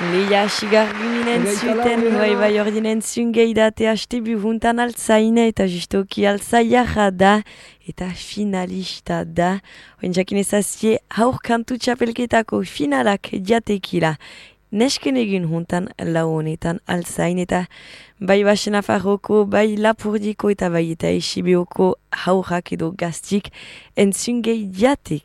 Leia sigarginen zuten, bai ordinen zungeida te hastebu huntan altzaine eta justoki altzaiarra da eta finalista da. Oin jakinezazie haur kantu txapelketako finalak diatekila. Nesken egin huntan lau honetan altzain eta bai basen afarroko, bai lapurdiko eta bai eta esibioko haurak edo gaztik entzungei diatek.